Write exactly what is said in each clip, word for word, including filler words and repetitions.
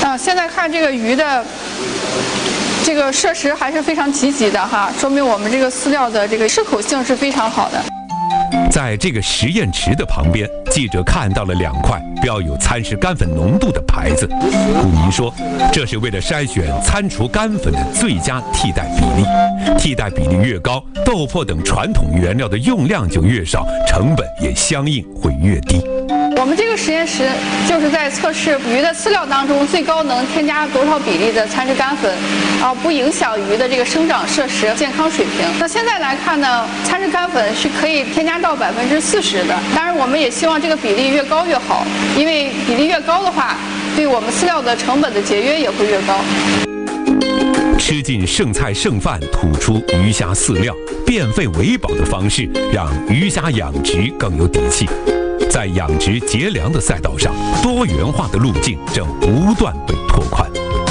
啊，现在看这个鱼的这个摄食还是非常积极的哈，说明我们这个饲料的这个适口性是非常好的。 在这个实验池的旁边，记者看到了两块标有餐食干粉浓度的牌子。顾名说，这是为了筛选餐厨干粉的最佳替代比例。替代比例越高，豆粕等传统原料的用量就越少，成本也相应会越低。 我们这个实验室就是在测试鱼的饲料当中最高能添加多少比例的餐食干粉，啊，不影响鱼的这个生长、摄食、健康水平。那现在来看呢，餐食干粉是可以添加到百分之四十的。当然，我们也希望这个比例越高越好，因为比例越高的话，对我们饲料的成本的节约也会越高。 吃尽剩菜剩饭，吐出鱼虾饲料，变废为宝的方式，让鱼虾养殖更有底气。在养殖节粮的赛道上，多元化的路径正不断被拓宽。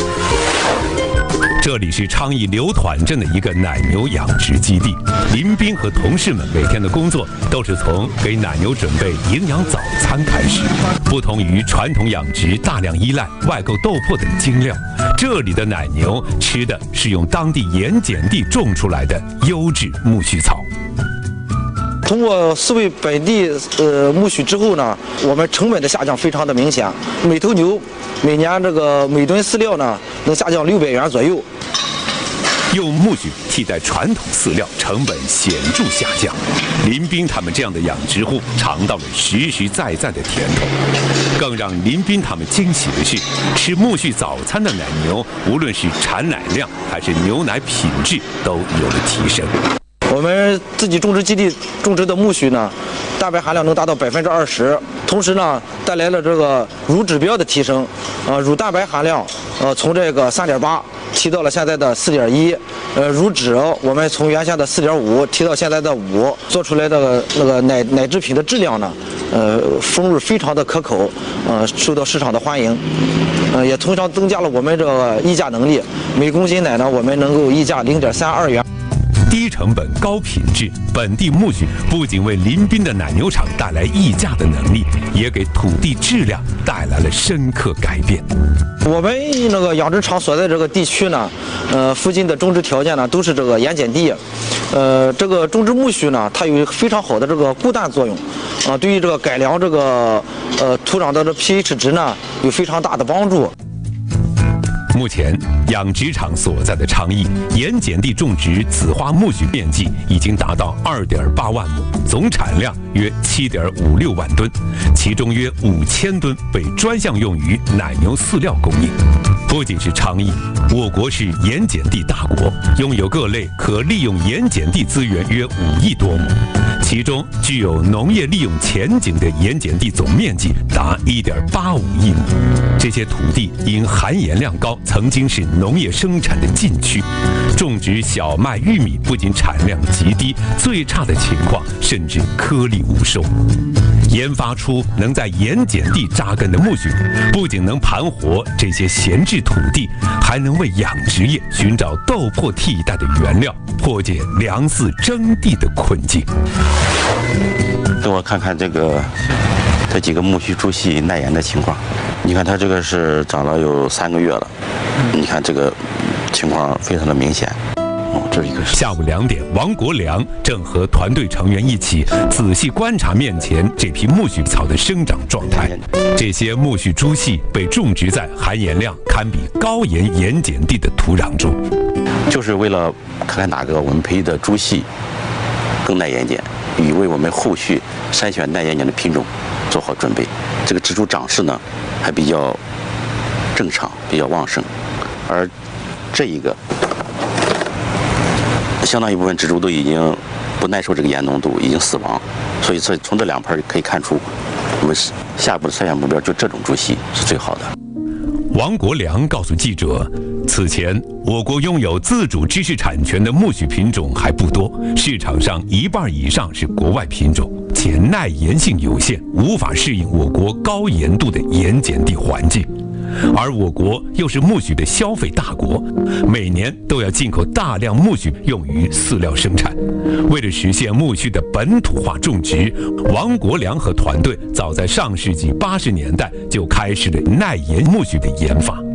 这里是昌邑刘团镇的一个奶牛养殖基地，林斌和同事们每天的工作都是从给奶牛准备营养早餐开始。不同于传统养殖大量依赖外购豆粕等精料，这里的奶牛吃的是用当地盐碱地种出来的优质苜蓿草。 通过饲喂本地呃苜蓿之后呢，我们成本的下降非常的明显。每头牛每年这个每吨饲料呢能下降六百元左右。 用苜蓿替代传统饲料，成本显著下降。林斌他们这样的养殖户尝到了实实在在的甜头。更让林斌他们惊喜的是，吃苜蓿早餐的奶牛，无论是产奶量还是牛奶品质，都有了提升。 我们自己种植基地种植的苜蓿呢，蛋白含量能达到百分之二十，同时呢，带来了这个乳指标的提升，呃，乳蛋白含量，呃，从这个三点八提到了现在的四点一，呃，乳脂我们从原先的四点五提到现在的五，做出来的那个奶奶制品的质量呢，呃，风味非常的可口，呃，受到市场的欢迎，呃，也同样增加了我们这个溢价能力，每公斤奶呢，我们能够溢价零点三二元。 低成本高品质，本地苜蓿不仅为林斌的奶牛场带来溢价的能力，也给土地质量带来了深刻改变。 我们那个养殖场所在这个地区呢，呃，附近的种植条件呢都是这个盐碱地，呃，这个种植苜蓿呢，它有非常好的这个固氮作用，啊、呃，对于这个改良这个呃土壤的这 pH 值呢有非常大的帮助。 目前，养殖场所在的昌邑盐碱地种植紫花苜蓿面积已经达到二点八万亩，总产量约七点五六万吨，其中约五千吨被专项用于奶牛饲料供应。不仅是昌邑，我国是盐碱地大国，拥有各类可利用盐碱地资源约五亿多亩，其中具有农业利用前景的盐碱地总面积达一点八五亿亩。这些土地因含盐量高，曾经是农业生产的禁区，种植小麦、玉米不仅产量极低，最差的情况甚至颗粒无收。研发出能在盐碱地扎根的苜蓿，不仅能盘活这些闲置土地，还能为养殖业寻找豆粕替代的原料，破解粮饲征地的困境。 给我看看这个这几个苜蓿猪系耐盐的情况。你看它这个是长了有三个月了，你看这个情况非常的明显。哦，这一个是下午两点，王国良正和团队成员一起仔细观察面前这批苜蓿草的生长状态。这些苜蓿猪系被种植在含盐量堪比高盐盐碱地的土壤中， 就是为了看看哪个我们培育的猪系更耐盐碱，以为我们后续筛选耐盐碱的品种做好准备。这个植株长势呢还比较正常，比较旺盛，而这一个相当一部分植株都已经不耐受这个盐浓度，已经死亡。所以从这两盆可以看出，我们下一步的筛选目标就这种猪系是最好的。 王国良告诉记者，此前我国拥有自主知识产权的苜蓿品种还不多，市场上一半以上是国外品种，且耐盐性有限，无法适应我国高盐度的盐碱地环境。而我国又是苜蓿的消费大国，每年都要进口大量苜蓿用于饲料生产。为了实现苜蓿的本土化种植，王国良和团队早在上世纪八十年代就开始了耐盐苜蓿的研发。